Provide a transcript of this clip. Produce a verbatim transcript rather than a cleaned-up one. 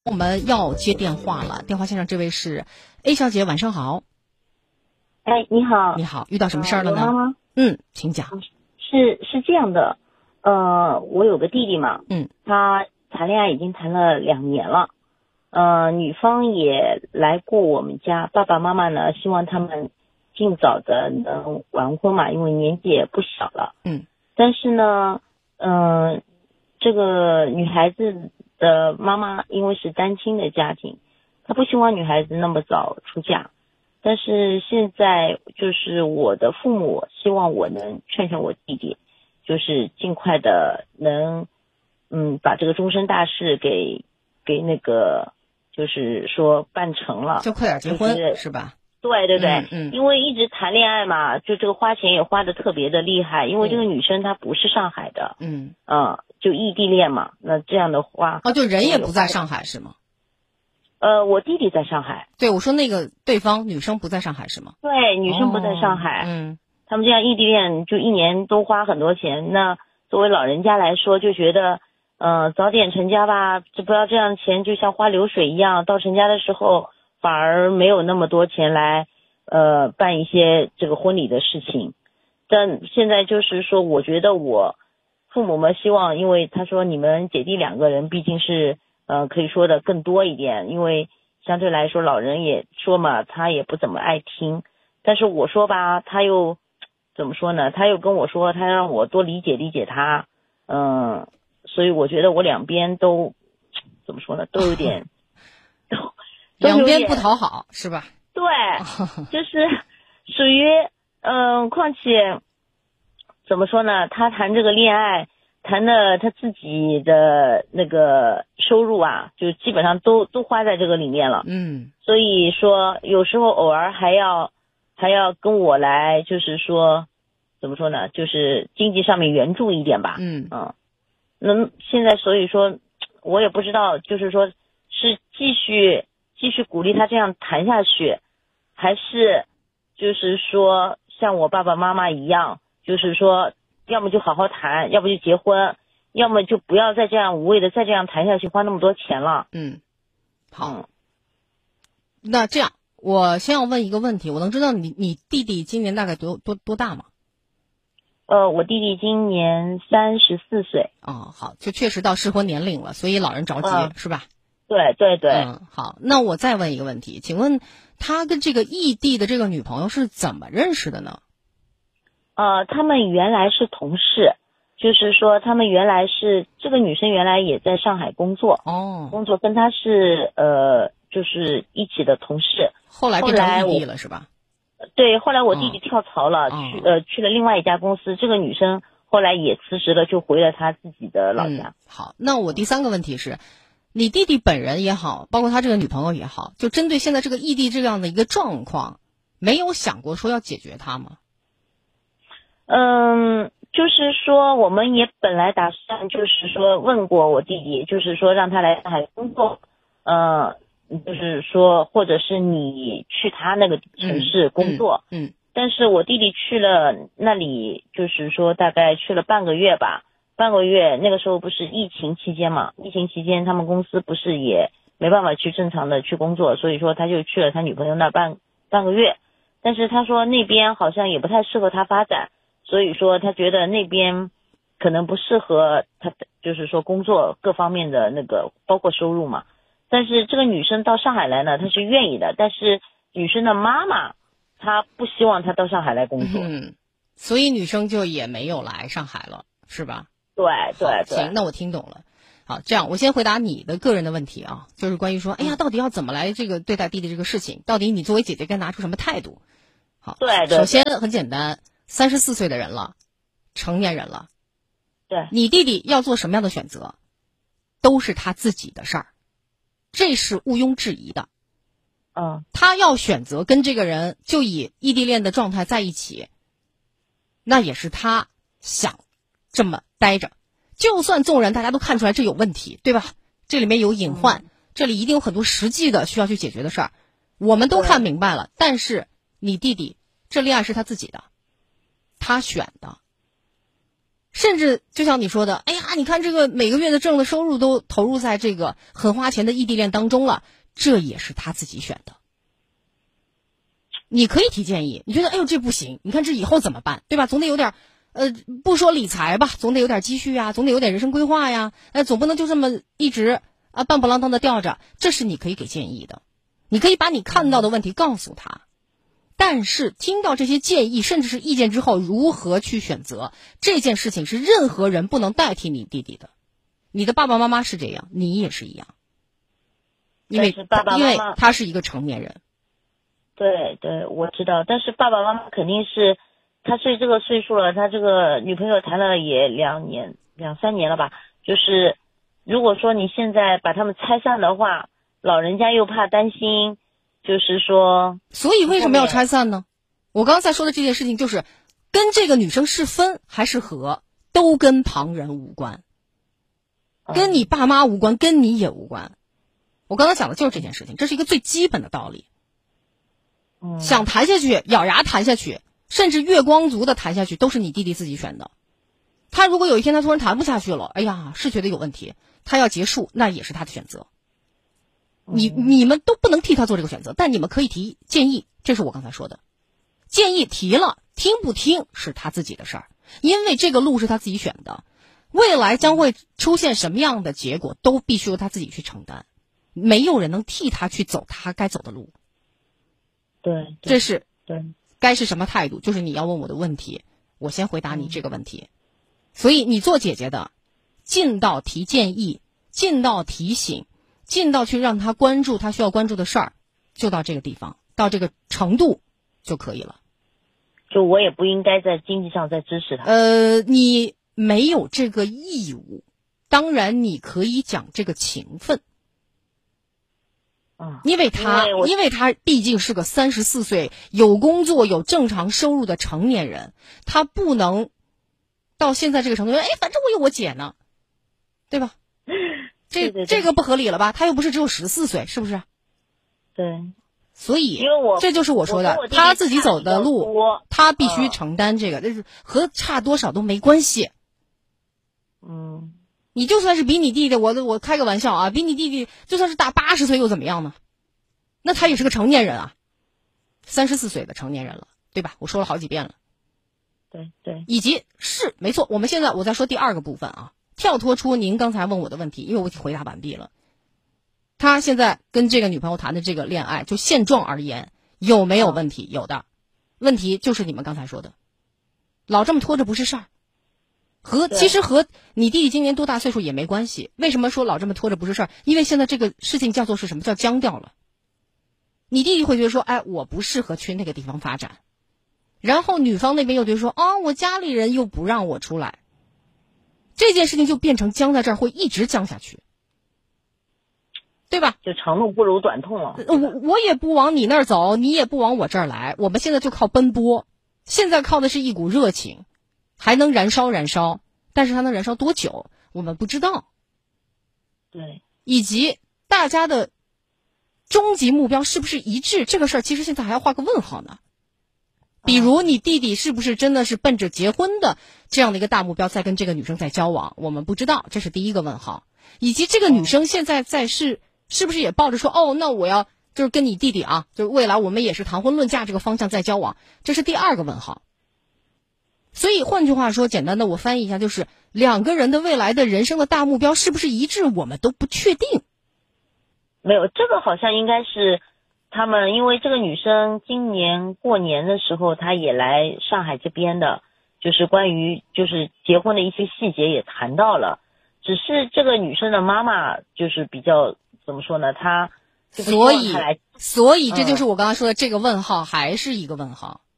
我们要接电话了，电话线上这位是 A 小姐，晚上好。 哎，你好。 你好，遇到什么事儿了呢？ 呃、妈妈， 嗯，请讲。 是是这样的，呃，我有个弟弟嘛， 嗯， 他谈恋爱已经谈了两年了，呃，女方也来过我们家，爸爸妈妈呢希望他们尽早的能完婚嘛，因为年纪也不小了。 嗯， 但是呢，嗯、呃，这个女孩子的妈妈因为是单亲的家庭，她不希望女孩子那么早出嫁。但是现在就是我的父母希望我能劝劝我弟弟，就是尽快的能嗯把这个终身大事给给那个就是说办成了， 就快点结婚、 就是、 是吧？ 对对对、 嗯嗯， 因为一直谈恋爱嘛，就这个花钱也花得特别的厉害，因为这个女生她不是上海的， 嗯嗯，就异地恋嘛，那这样的话哦，就人也不在上海是吗？ 呃，我弟弟在上海。 对，我说那个对方女生不在上海是吗？ 对，女生不在上海。 哦、嗯， 他们这样异地恋就一年都花很多钱，那作为老人家来说就觉得呃早点成家吧，就不要这样，钱就像花流水一样，到成家的时候反而没有那么多钱来呃办一些这个婚礼的事情。但现在就是说，我觉得我父母们希望，因为他说你们姐弟两个人毕竟是呃，可以说的更多一点，因为相对来说老人也说嘛，他也不怎么爱听。但是我说吧，他又怎么说呢？他又跟我说，他让我多理解理解他，嗯，所以我觉得我两边都怎么说呢，都有点，都两边不讨好是吧？ 对，就是属于嗯，况且怎么说呢？他谈这个恋爱。谈的他自己的那个收入啊，就基本上都都花在这个里面了。 嗯， 所以说有时候偶尔还要还要跟我来，就是说怎么说呢，就是经济上面援助一点吧。 嗯嗯，那现在所以说我也不知道，就是说是继续继续鼓励他这样谈下去，还是就是说像我爸爸妈妈一样，就是说。要么就好好谈，要不就结婚，要么就不要再这样无谓的再这样谈下去，花那么多钱了。 嗯，好。 嗯、 那这样，我先要问一个问题，我能知道你你弟弟今年大概多多多大吗？ 呃，我弟弟今年三十四岁。 哦，好，就确实到适婚年龄了，所以老人着急、 嗯、 是吧？ 对对对。 嗯，好，那我再问一个问题，请问他跟这个异地的这个女朋友是怎么认识的呢？ 呃，他们原来是同事，就是说他们原来是这个女生原来也在上海工作， 哦， 工作跟他是呃就是一起的同事， 后来变成异地了是吧？ 对，后来我弟弟跳槽了， 哦、 去呃去了另外一家公司，这个女生后来也辞职了，就回了她自己的老家。 嗯、好，那我第三个问题是，你弟弟本人也好，包括他这个女朋友也好，就针对现在这个异地这样的一个状况，没有想过说要解决它吗？ 嗯，就是说我们也本来打算就是说问过我弟弟，就是说让他来上海工作，呃，就是说或者是你去他那个城市工作， 嗯，嗯嗯但是我弟弟去了那里，就是说大概去了半个月吧，半个月那个时候不是疫情期间嘛，疫情期间他们公司不是也没办法去正常的去工作，所以说他就去了他女朋友那半半个月，但是他说那边好像也不太适合他发展。所以说他觉得那边可能不适合他，就是说工作各方面的那个包括收入嘛。但是这个女生到上海来呢，她是愿意的，但是女生的妈妈她不希望她到上海来工作。 嗯，所以女生就也没有来上海了，是吧？ 对对对。 行，那我听懂了。好，这样我先回答你的个人的问题啊，就是关于说，哎呀，到底要怎么来这个对待弟弟这个事情，到底你作为姐姐该拿出什么态度？好， 对对。 首先很简单。三十四岁的人了，成年人了， 对， 你弟弟要做什么样的选择，都是他自己的事儿，这是毋庸置疑的。 嗯， 他要选择跟这个人就以异地恋的状态在一起，那也是他想这么待着。就算纵然大家都看出来这有问题，对吧？这里面有隐患，嗯、这里一定有很多实际的需要去解决的事儿，我们都看明白了。但是你弟弟这恋爱是他自己的。他选的， 甚至就像你说的，哎呀，你看这个每个月的挣的收入都投入在这个很花钱的异地恋当中了，这也是他自己选的。你可以提建议，你觉得哎呦这不行，你看这以后怎么办，对吧？总得有点呃，不说理财吧，总得有点积蓄啊，总得有点人生规划呀，呃，总不能就这么一直啊半不啷当的吊着，这是你可以给建议的。你可以把你看到的问题告诉他，但是听到这些建议甚至是意见之后，如何去选择这件事情是任何人不能代替你弟弟的。你的爸爸妈妈是这样，你也是一样，因为爸爸妈妈因为他是一个成年人。 对对，我知道，但是爸爸妈妈肯定是，他岁这个岁数了，他这个女朋友谈了也两年两三年了吧，就是如果说你现在把他们拆散的话，老人家又怕担心，就是说， 所以为什么要拆散呢？我刚才说的这件事情就是跟这个女生是分还是合都跟旁人无关，跟你爸妈无关，跟你也无关。我刚才讲的就是这件事情，这是一个最基本的道理。 嗯， 想谈下去，咬牙谈下去，甚至月光族的谈下去，都是你弟弟自己选的。他如果有一天他突然谈不下去了，哎呀，是觉得有问题，他要结束，那也是他的选择。你你们都不能替他做这个选择，但你们可以提建议，这是我刚才说的。建议提了，听不听是他自己的事儿，因为这个路是他自己选的，未来将会出现什么样的结果，都必须由他自己去承担，没有人能替他去走他该走的路。 对， 这是对， 该是什么态度？就是你要问我的问题，我先回答你这个问题。所以你做姐姐的，尽到提建议，尽到提醒，尽到去让他关注他需要关注的事儿，就到这个地方，到这个程度就可以了。 就我也不应该在经济上再支持他。 呃，你没有这个义务，当然你可以讲这个情分。 嗯， 因为他因为我因为他毕竟是个三十四岁有工作有正常收入的成年人，他不能到现在这个程度，哎，反正我有我姐呢，对吧？这对对对这个不合理了吧？他又不是只有十四岁，是不是？ 对， 所以因为我这就是我说的， 我跟我弟弟他自己走的差路比较多， 他必须嗯承担这个，但是和差多少都没关系。 嗯， 你就算是比你弟弟，我我开个玩笑啊，比你弟弟就算是大八十岁又怎么样呢？那他也是个成年人啊，三十四岁的成年人了，对吧？我说了好几遍了。 对对， 以及是没错，我们现在我在说第二个部分啊，跳脱出您刚才问我的问题，因为我已经回答完毕了。他现在跟这个女朋友谈的这个恋爱，就现状而言有没有问题？有的，问题就是你们刚才说的，老这么拖着不是事儿。和其实和你弟弟今年多大岁数也没关系。为什么说老这么拖着不是事儿？因为现在这个事情叫做是什么？叫僵掉了。你弟弟会觉得说，哎，我不适合去那个地方发展，然后女方那边又觉得说，啊，我家里人又不让我出来，这件事情就变成僵在这儿，会一直僵下去，对吧？ 就长路不如短痛了。 我我也不往你那儿走，你也不往我这儿来，我们现在就靠奔波，现在靠的是一股热情，还能燃烧燃烧，但是它能燃烧多久，我们不知道。 对， 以及大家的终极目标是不是一致，这个事儿其实现在还要画个问号呢。比如你弟弟是不是真的是奔着结婚的这样的一个大目标在跟这个女生在交往，我们不知道，这是第一个问号。以及这个女生现在在是是不是也抱着说，哦，那我要就是跟你弟弟啊，就是未来我们也是谈婚论嫁这个方向在交往，这是第二个问号。所以换句话说，简单的我翻译一下，就是两个人的未来的人生的大目标是不是一致，我们都不确定。 没有，这个好像应该是他们，因为这个女生今年过年的时候，她也来上海这边的，就是关于就是结婚的一些细节也谈到了，只是这个女生的妈妈就是比较怎么说呢，她就不希所以望她来， 所以这就是嗯我刚刚说的这个问号，还是一个问号。